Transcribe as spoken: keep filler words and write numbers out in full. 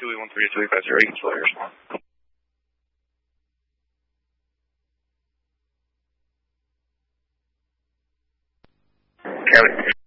two eight one three two eight five zero. You can still respond. Kevin.